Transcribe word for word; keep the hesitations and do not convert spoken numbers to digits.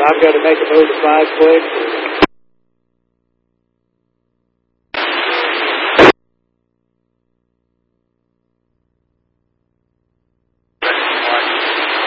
I've got to make a move to five quick.